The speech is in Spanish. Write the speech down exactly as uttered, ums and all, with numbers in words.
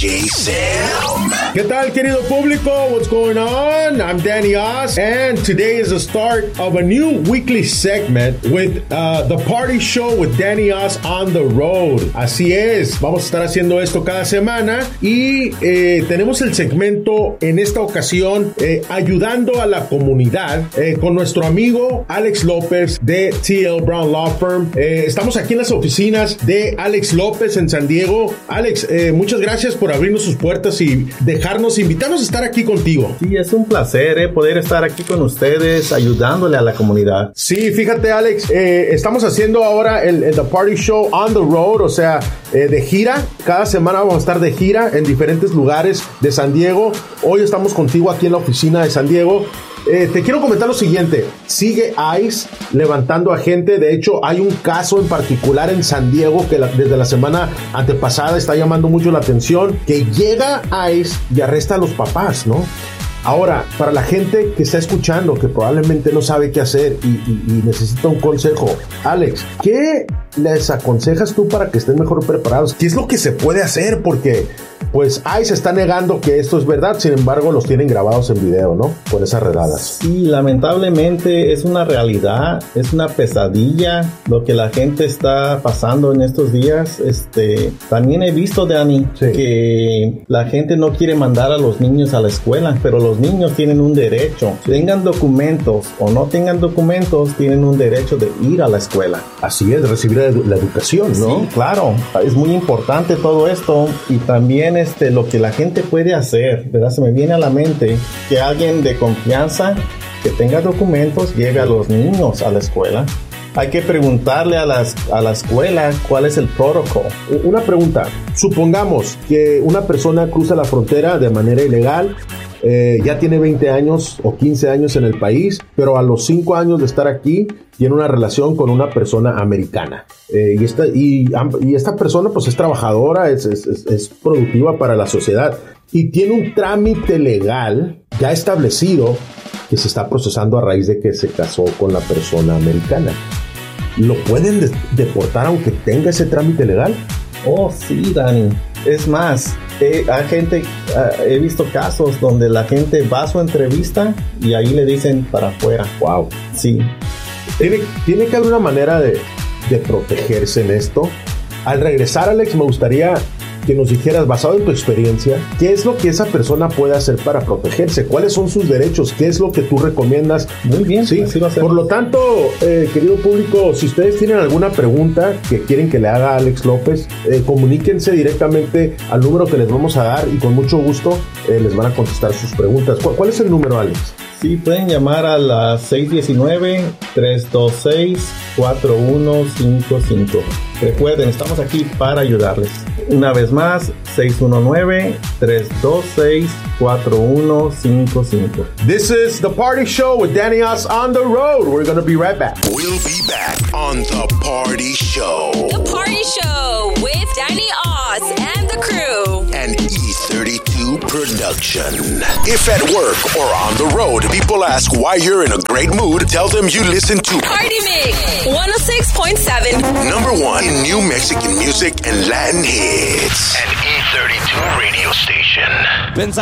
J Sam. ¿Qué tal, querido público? What's going on? I'm Danny Oz, and today is the start of a new weekly segment with uh, The Party Show with Danny Oz on the road. Así es, vamos a estar haciendo esto cada semana y eh, tenemos el segmento en esta ocasión eh, ayudando a la comunidad eh, con nuestro amigo Alex López de T L Brown Law Firm. Eh, estamos aquí en las oficinas de Alex López en San Diego. Alex, eh, muchas gracias por abrirnos sus puertas y dejarnos, invitarnos a estar aquí contigo. Sí, es un placer eh, poder estar aquí con ustedes ayudándole a la comunidad. Sí, fíjate, Alex, eh, estamos haciendo ahora el, el The Party Show on the road, o sea, eh, de gira. Cada semana vamos a estar de gira en diferentes lugares de San Diego. Hoy estamos contigo aquí en la oficina de San Diego. Eh, te quiero comentar lo siguiente. Sigue ICE levantando a gente. De hecho, hay un caso en particular en San Diego que la, desde la semana antepasada está llamando mucho la atención, que llega ICE y arresta a los papás, ¿no? Ahora, para la gente que está escuchando, que probablemente no sabe qué hacer y, y, y necesita un consejo, Alex, ¿qué les aconsejas tú para que estén mejor preparados? ¿Qué es lo que se puede hacer? Porque pues ICE está negando que esto es verdad, sin embargo los tienen grabados en video, ¿no? Con esas redadas. Sí, lamentablemente es una realidad, es una pesadilla lo que la gente está pasando en estos días. Este, también he visto, Dani, sí, que la gente no quiere mandar a los niños a la escuela, pero los niños tienen un derecho. Tengan documentos o no tengan documentos, tienen un derecho de ir a la escuela. Así es, recibir la educación, ¿no? Sí, claro, es muy importante todo esto. Y también este, lo que la gente puede hacer, ¿verdad? Se me viene a la mente que alguien de confianza que tenga documentos lleve a los niños a la escuela. Hay que preguntarle a, las, a la escuela cuál es el protocolo. Una pregunta, supongamos que una persona cruza la frontera de manera ilegal, eh, ya tiene veinte años o quince años en el país, pero a los cinco años de estar aquí tiene una relación con una persona americana. Eh, y, esta, y, y esta persona pues es trabajadora, es, es, es productiva para la sociedad y tiene un trámite legal ya establecido que se está procesando a raíz de que se casó con la persona americana. ¿Lo pueden de- deportar aunque tenga ese trámite legal? Oh, sí, Dani. Es más, eh, hay gente, uh, he visto casos donde la gente va a su entrevista y ahí le dicen para afuera. Wow. Sí. Tiene, tiene que haber una manera de, de protegerse en esto. Al regresar, Alex, me gustaría que nos dijeras, basado en tu experiencia, ¿qué es lo que esa persona puede hacer para protegerse? ¿Cuáles son sus derechos? ¿Qué es lo que tú recomiendas? Muy bien, sí. Así va a ser. Por lo tanto, eh, querido público, si ustedes tienen alguna pregunta que quieren que le haga a Alex López, eh, comuníquense directamente al número que les vamos a dar y con mucho gusto eh, les van a contestar sus preguntas. ¿Cuál, cuál es el número, Alex? Sí, pueden llamar a la seis uno nueve, tres dos seis, cuatro uno cinco cinco. Recuerden, estamos aquí para ayudarles. Una vez más, seis uno nueve, tres dos seis, cuatro uno cinco cinco. This is The Party Show with Danny Oz on the road. We're going to be right back. We'll be back on The Party Show. The Party Show with Danny Oz and the crew. An E thirty-two production. If at work or on the road, people ask why you're in a great mood, tell them you listen to Party Mix one oh six point seven. number one in new Mexican music and Latin hits. An E thirty-two radio station.